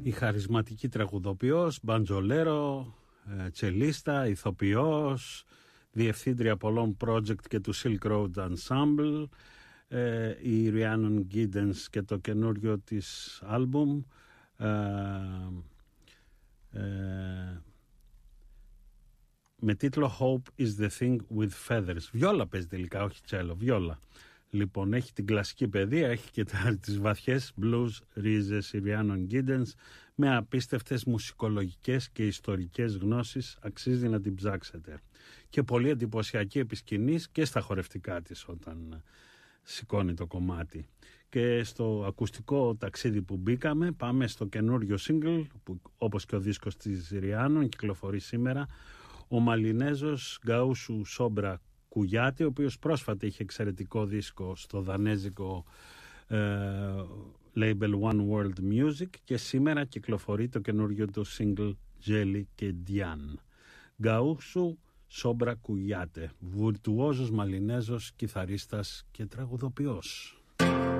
Η χαρισματική τραγουδοποιός, μπαντζολέρο, τσελίστα, ηθοποιός, διευθύντρια πολλών project και του Silk Road Ensemble, η Rhiannon Giddens και το καινούριο της άλμπουμ, με τίτλο Hope is the thing with feathers. Βιόλα παίζει τελικά, όχι τσέλο, βιόλα. Λοιπόν, έχει την κλασική παιδεία, έχει και τις βαθιές blues ρίζες, η Rhiannon Giddens, με απίστευτες μουσικολογικές και ιστορικές γνώσεις, αξίζει να την ψάξετε. Και πολύ εντυπωσιακή επί σκηνής και στα χορευτικά της όταν σηκώνει το κομμάτι. Και στο ακουστικό ταξίδι που μπήκαμε, πάμε στο καινούριο single, που όπως και ο δίσκος της Rhiannon κυκλοφορεί σήμερα, ο Μαλινέζος Γκαούσου Σόμπρα Κουγιάτη, ο οποίος πρόσφατα είχε εξαιρετικό δίσκο στο δανέζικο label One World Music, και σήμερα κυκλοφορεί το καινούριο του single Jelly και Diane. Γκαούσου Σόμπρα Κουγιάτε, βουρτουόζος Μαλινέζος, κιθαρίστας και τραγουδοποιός.